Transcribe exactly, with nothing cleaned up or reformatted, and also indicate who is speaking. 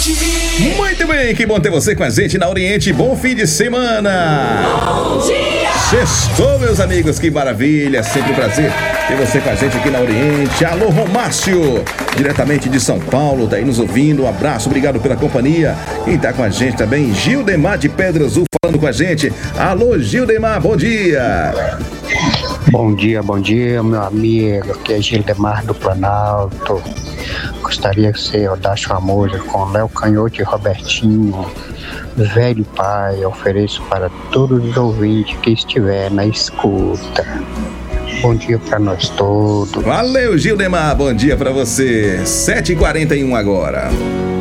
Speaker 1: Muito bem, que bom ter você com a gente na Oriente. Bom fim de semana.
Speaker 2: Bom dia.
Speaker 1: Sextou, meus amigos, que maravilha. Sempre um prazer ter você com a gente aqui na Oriente. Alô, Romácio, diretamente de São Paulo, tá aí nos ouvindo. Um abraço, obrigado pela companhia. Quem tá com a gente também, Gildemar de Pedra Azul falando com a gente. Alô, Gildemar, bom dia.
Speaker 3: Bom dia, bom dia, meu amigo. Aqui é Gildemar do Planalto. Gostaria que você rodasse uma música com Léo Canhoto e Robertinho. Velho Pai, ofereço para todos os ouvintes que estiver na escuta. Bom dia para nós todos.
Speaker 1: Valeu, Gildemar, bom dia para você. sete e quarenta e um agora.